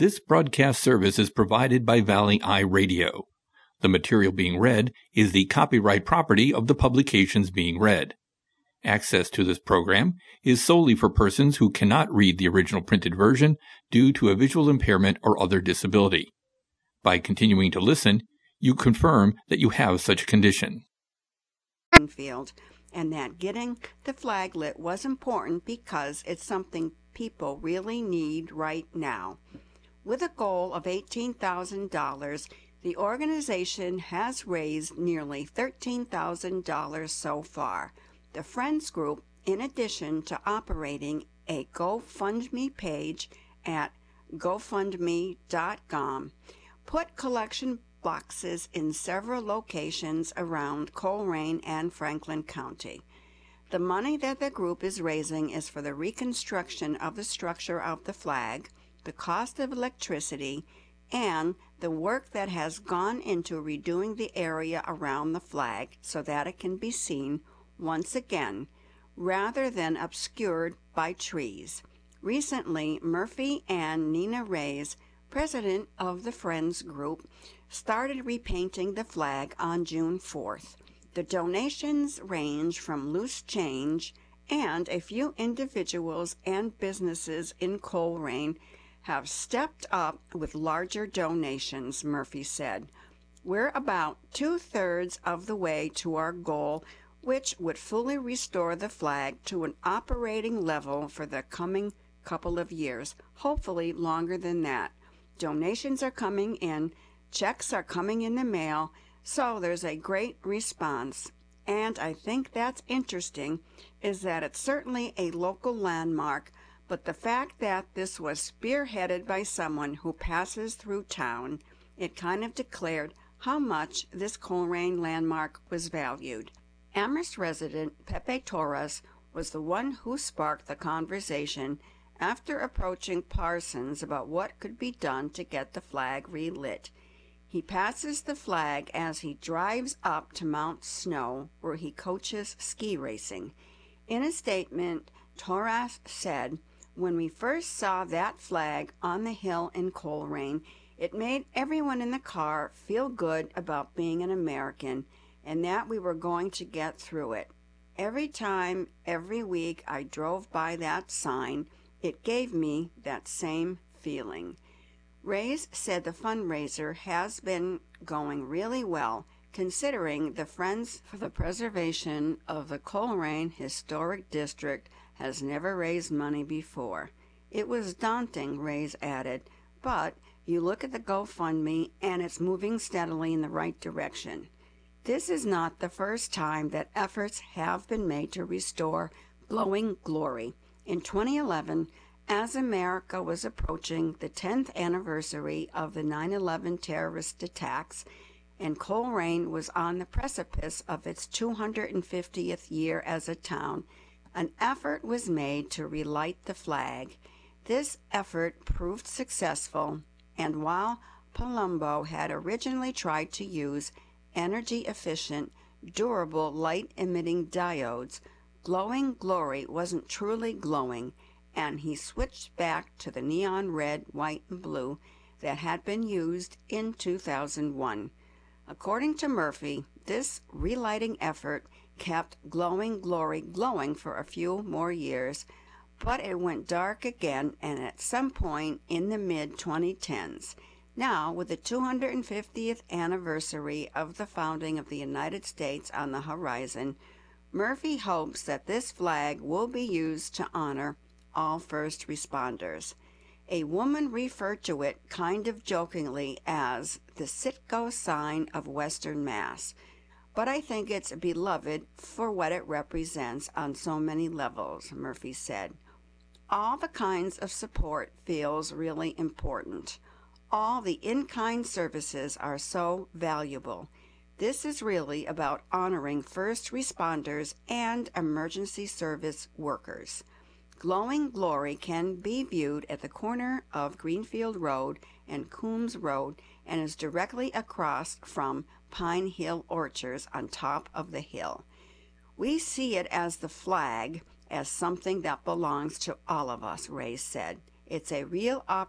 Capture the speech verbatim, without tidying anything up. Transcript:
This broadcast service is provided by Valley Eye Radio. The material being read is the copyright property of the publications being read. Access to this program is solely for persons who cannot read the original printed version due to a visual impairment or other disability. By continuing to listen, you confirm that you have such a condition. Field, and that getting the flag lit was important because it's something people really need right now. With a goal of eighteen thousand dollars, the organization has raised nearly thirteen thousand dollars so far. The Friends Group, in addition to operating a GoFundMe page at go fund me dot com, put collection boxes in several locations around Colerain and Franklin County. The money that the group is raising is for the reconstruction of the structure of the flag, the cost of electricity, and the work that has gone into redoing the area around the flag so that it can be seen once again, rather than obscured by trees. Recently, Murphy and Nina Reyes, president of the Friends Group, started repainting the flag on June fourth. The donations range from loose change, and a few individuals and businesses in Colerain have stepped up with larger donations, Murphy said. We're about two-thirds of the way to our goal, which would fully restore the flag to an operating level for the coming couple of years, hopefully longer than that. Donations are coming in, checks are coming in the mail, so there's a great response. And I think that's interesting, is that it's certainly a local landmark, but the fact that this was spearheaded by someone who passes through town, it kind of declared how much this Colerain landmark was valued. Amherst resident Pepe Torres was the one who sparked the conversation after approaching Parsons about what could be done to get the flag relit. He passes the flag as he drives up to Mount Snow, where he coaches ski racing. In a statement, Torres said, "When we first saw that flag on the hill in Colerain, it made everyone in the car feel good about being an American and that we were going to get through it. Every time, every week I drove by that sign, it gave me that same feeling." Reyes said the fundraiser has been going really well, considering the Friends for the Preservation of the Colerain Historic District has never raised money before. It was daunting, Reyes added, but you look at the GoFundMe and it's moving steadily in the right direction. This is not the first time that efforts have been made to restore glowing glory. In twenty eleven, as America was approaching the tenth anniversary of the nine eleven terrorist attacks, and Colerain was on the precipice of its two hundred fiftieth year as a town, an effort was made to relight the flag. This effort proved successful, and while Palumbo had originally tried to use energy-efficient, durable light-emitting diodes, glowing glory wasn't truly glowing, and he switched back to the neon red, white, and blue that had been used in two thousand one. According to Murphy, this relighting effort kept glowing glory glowing for a few more years, but it went dark again and at some point in the mid twenty tens. Now, with the two hundred fiftieth anniversary of the founding of the United States on the horizon, Murphy hopes that this flag will be used to honor all first responders. A woman referred to it kind of jokingly as the Citgo sign of Western Mass, but I think it's beloved for what it represents on so many levels, Murphy said. All the kinds of support feels really important. All the in-kind services are so valuable. This is really about honoring first responders and emergency service workers. Glowing Glory can be viewed at the corner of Greenfield Road and Coombs Road and is directly across from Pine Hill Orchards on top of the hill. We see it as the flag, as something that belongs to all of us, Ray said. It's a real opportunity